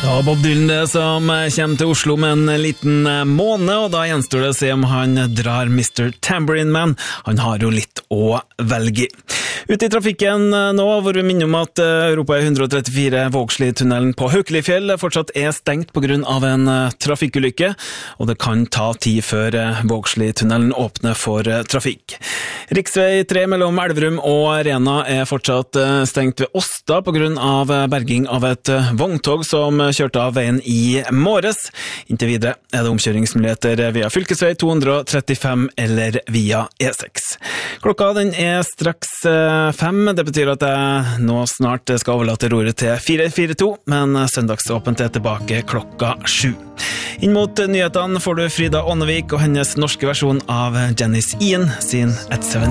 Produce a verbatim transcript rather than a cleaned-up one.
Ja, Bob Dylan det som kommer til Oslo med en liten måned, og da gjenstår det å se om han drar mister Tambourine Man. Han har jo litt å velge i. Ute i trafikken nå, hvor vi minner om at Europa hundre trettifire Vågslitunnelen på Haukelifjell fortsatt er stengt på grunn av en trafikkulykke, og det kan ta tid før Vågslitunnelen åpner for trafikk. Riksvei tre mellom Elverum og Rena er fortsatt stengt ved Åsta på grunn av berging av et vogntog som kjørte av veien i morges. Inntil videre er det omkjøringsmuligheter via fylkesvei to trettifem eller via E seks. Klokka den er straks fem, det betyr at jeg nå snart skal overlate roret til fire fire to, men søndagsåpent er tilbake klokka sju. Inn mot nyhetene får du Frida Ånnevik og hennes norske versjon av Janis Ian sin ett syv ett.